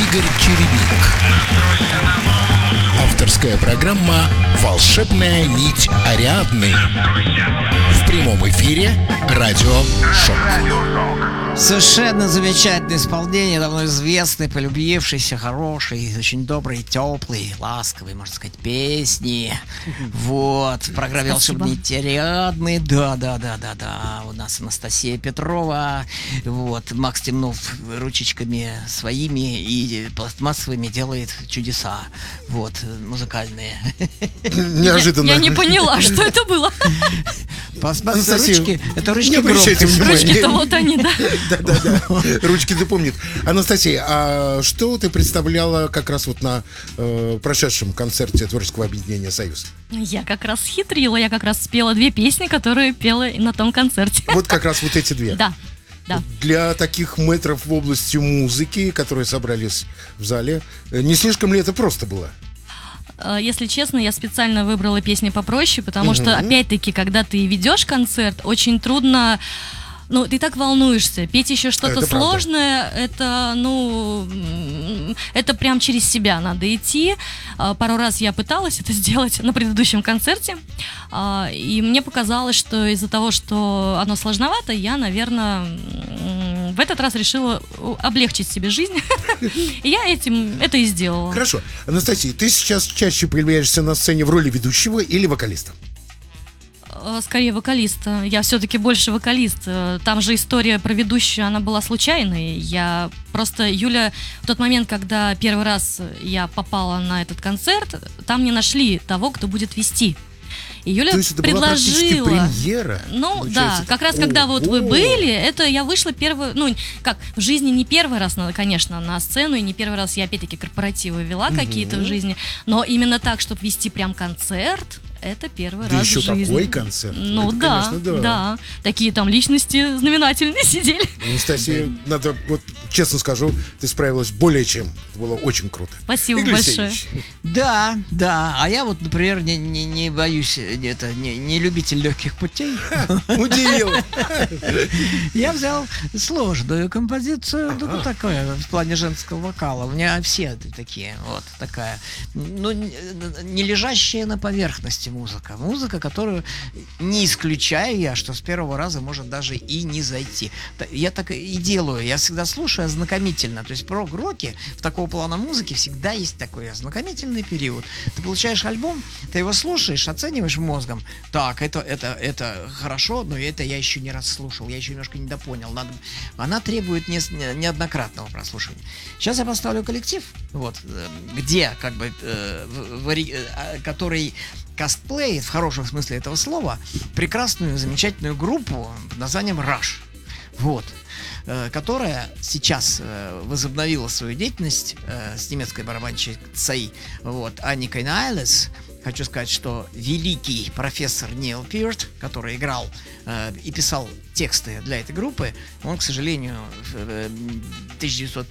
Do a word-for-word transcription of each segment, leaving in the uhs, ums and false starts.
Игорь Черевик. Авторская программа «Волшебная нить Ариадны». В прямом эфире радио «Шок». Совершенно замечательное исполнение, давно известной, полюбившейся, хорошей, очень доброй, теплой, ласковой, можно сказать, песни. Вот, в программе «Волшебные нити Ариадны». Да, да, да, да, да. У нас Анастасия Петрова. Вот, Макс Темнов ручечками своими и пластмассовыми делает чудеса. Вот, музыкальные. Неожиданно. Я, я не поняла, что это было. Пластмассовые ручки, это ручки громкости. Ручки-то вот они, да. Да-да-да, ручки ты помнит. Анастасия, а что ты представляла как раз вот на э, прошедшем концерте творческого объединения «Союз»? Я как раз хитрила, я как раз спела две песни, которые пела на том концерте. Вот как раз вот эти две? Да. Да. Для таких мэтров в области музыки, которые собрались в зале, не слишком ли это просто было? Если честно, я специально выбрала песни попроще, потому что, опять-таки, когда ты ведешь концерт, очень трудно. Ну, ты так волнуешься. Петь еще что-то это сложное, правда. это, ну, это прям через себя надо идти. Пару раз я пыталась это сделать на предыдущем концерте, и мне показалось, что из-за того, что оно сложновато, я, наверное, в этот раз решила облегчить себе жизнь. И я этим это и сделала. Хорошо. Анастасия, ты сейчас чаще появляешься на сцене в роли ведущего или вокалиста? Скорее вокалиста. Я все-таки больше вокалист. Там же история про ведущую, она была случайной. Я просто, Юля, в тот момент, когда первый раз я попала на этот концерт, там не нашли того, кто будет вести. И Юля То есть это предложила. была практически премьера? Ну да, как раз когда вот вы были, это я вышла первый, ну как в жизни не первый раз, конечно, на сцену, и не первый раз я опять-таки корпоративы вела какие-то в жизни, но именно так, чтобы вести прям концерт. Это первый да раз еще в жизни. такой концерт. Ну это, да, конечно, да, да. Такие там личности знаменательные сидели. Анастасия, надо, вот честно скажу, ты справилась более чем. Это было очень круто. Спасибо Игорь большое. Алексеевич. Да, да. А я вот, например, не, не, не боюсь, это, не, не любитель легких путей. Удивил. Я взял сложную композицию, ну, такое, в плане женского вокала. У меня все такие, вот такая, ну, не лежащая на поверхности музыка. Музыка, которую не исключаю я, что с первого раза может даже и не зайти. Я так и делаю. Я всегда слушаю ознакомительно. То есть прог-роки в такого плана музыки всегда есть такой ознакомительный период. Ты получаешь альбом, ты его слушаешь, оцениваешь мозгом. Так, это, это, это хорошо, но это я еще не раз слушал, я еще немножко недопонял. Надо... Она требует не, неоднократного прослушивания. Сейчас я поставлю коллектив, вот, где, как бы, э, вари... который косплеит, в хорошем смысле этого слова, прекрасную, замечательную группу под названием Rush. Вот. Которая сейчас э, возобновила свою деятельность э, с немецкой барабанщицей вот, Анникой Найлес. Хочу сказать, что великий профессор Нил Пирт, который играл э, и писал тексты для этой группы, он, к сожалению, в э, тысяча девятьсот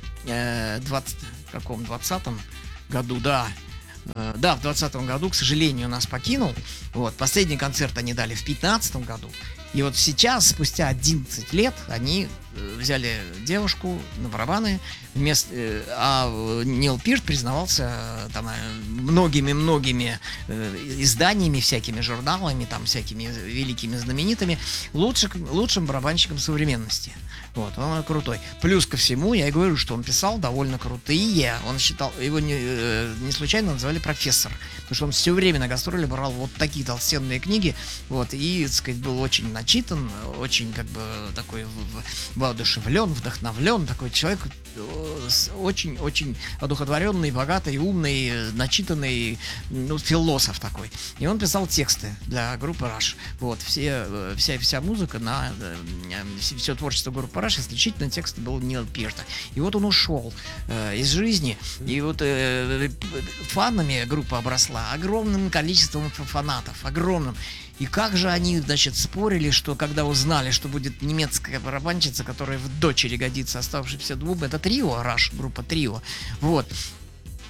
двадцатом году, да, э, да, в двадцатом году, к сожалению, нас покинул. Вот, последний концерт они дали в пятнадцатом году. И вот сейчас, спустя одиннадцать лет, они взяли девушку на барабаны, вместо, а Нил Пирт признавался там многими-многими изданиями, всякими журналами, там всякими великими знаменитыми, лучшим, лучшим барабанщиком современности. Вот, он крутой. Плюс ко всему, я и говорю, что он писал довольно крутые. Он считал, его не, не случайно называли профессор, потому что он все время на гастроли брал вот такие толстенные книги, вот, и, так сказать, был очень начитан, очень, как бы, такой воодушевлен, вдохновлен, такой человек очень-очень одухотворенный, богатый, умный, начитанный, ну, философ такой. И он писал тексты для группы Rush. Вот, все, вся, вся музыка на все творчество группы Rush, исключительно текст был Нила Пирта. И вот он ушел э, из жизни, и вот э, фанами группа обросла огромным количеством фанатов, огромным. И как же они, значит, спорили, что когда узнали, что будет немецкая барабанщица, которая в дочери годится оставшимся двум, это трио, Rush, группа трио, вот.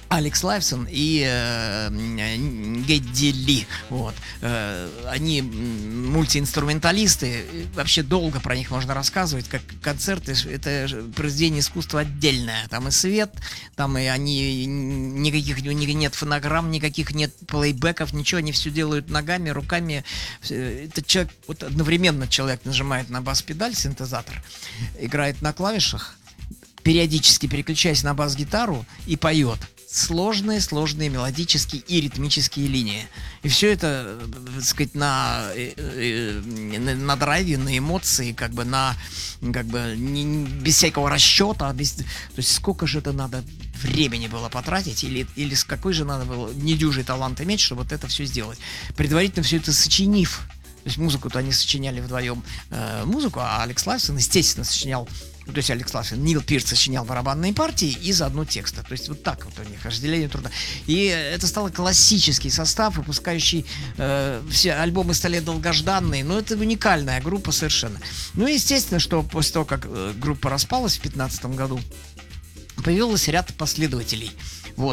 Алекс Лайфсон и э, Гедди Ли. Вот. Э, они мультиинструменталисты. Вообще долго про них можно рассказывать. Как концерты, это произведение искусства отдельное. Там и свет, там и они никаких, у них нет фонограмм, никаких нет плейбеков, ничего, они все делают ногами, руками. Это человек, вот одновременно человек нажимает на бас-педаль, синтезатор, играет на клавишах, периодически переключаясь на бас-гитару и поет. Сложные, сложные мелодические и ритмические линии. И все это, так сказать, на, на, на драйве, на эмоции, как бы на, как бы не, без всякого расчета, без, то есть сколько же это надо времени было потратить, или, или с какой же надо было недюжий талант иметь, чтобы вот это все сделать. Предварительно все это сочинив. То есть музыку-то они сочиняли вдвоем э, музыку, а Алекс Лайфсон, естественно, сочинял. То есть Алекс Лайфсон, Нил Пирс сочинял барабанные партии и заодно тексты. То есть вот так вот у них разделение труда. И это стало классический состав, выпускающий э, все альбомы стали долгожданные. Но это уникальная группа совершенно. Ну и естественно, что после того, как э, группа распалась в пятнадцатом году, появилось ряд последователей. Вот.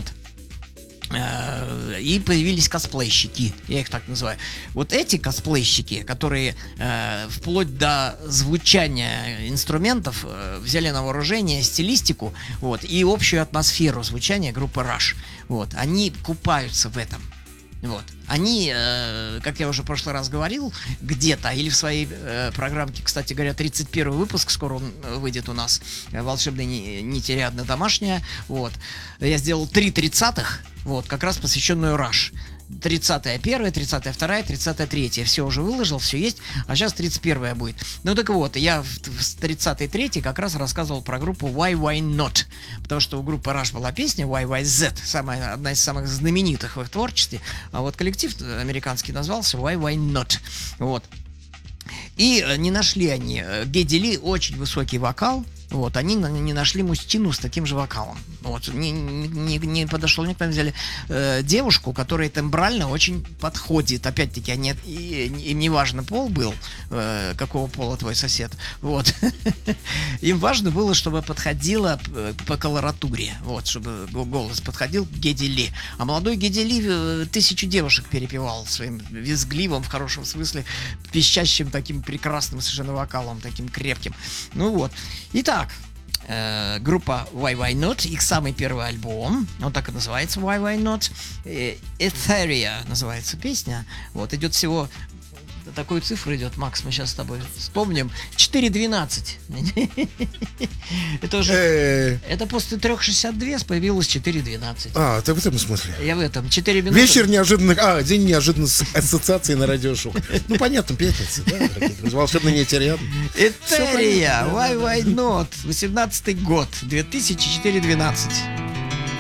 И появились косплейщики, я их так называю. Вот эти косплейщики, которые э, вплоть до звучания инструментов э, взяли на вооружение стилистику, вот, и общую атмосферу звучания группы Rush. Вот, они купаются в этом. Вот. Они, э, как я уже в прошлый раз говорил, где-то, или в своей э, программке, кстати говоря, тридцать первый выпуск, скоро он выйдет у нас, «Волшебные нити Ариадны» домашняя, вот. Я сделал три тридцатых, вот, как раз посвященную Rush. тридцатая первая, тридцатая вторая, тридцатая третья. Все уже выложил, все есть. А сейчас тридцать первая будет. Ну так вот, я в, в тридцатой третьей как раз рассказывал про группу Why Why Not. Потому что у группы Rush была песня Why Why Z, самая, одна из самых знаменитых в их творчестве. А вот коллектив американский назвался Why Why Not. Вот. И не нашли они. Гедди Ли очень высокий вокал. Вот, они не нашли мужчину с таким же вокалом. Вот, не, не, не подошел никто, взяли э, девушку, которая тембрально очень подходит. Опять-таки, они, и, и не важно пол был, э, какого пола твой сосед. Вот. Им важно было, чтобы подходило по колоратуре. Вот, чтобы голос подходил к Гедди Ли. А молодой Гедди Ли тысячу девушек перепевал своим визгливым, в хорошем смысле, пищащим таким прекрасным совершенно вокалом, таким крепким. Ну вот. Итак, Э, группа Why Why Not, их самый первый альбом, он так и называется, Why Why Not, э, Etheria называется песня, вот, идет всего, такую цифру идет, Макс, мы сейчас с тобой вспомним, четыре двенадцать. Это уже, это после три шестьдесят два появилось четыре двенадцать. А, ты в этом смысле? Я в этом, четыре минуты. Вечер неожиданных, а, день неожиданных ассоциаций на радиошоу. Ну, понятно, пятница, да, дорогие друзья, «Волшебные нити Ариадны». Etheria, Why Why Not, восемнадцатый год, две тысячи четыре двенадцать.